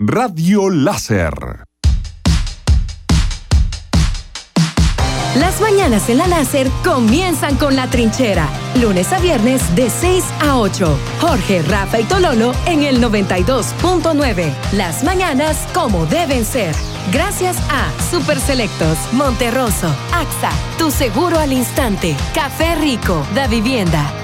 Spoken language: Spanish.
Radio Láser. Las mañanas en la Láser comienzan con La Trinchera. Lunes a viernes de 6 a 8. Jorge, Rafa y Tololo en el 92.9. Las mañanas como deben ser. Gracias a Super Selectos, Monterroso, AXA, Tu Seguro al Instante, Café Rico, Da Vivienda,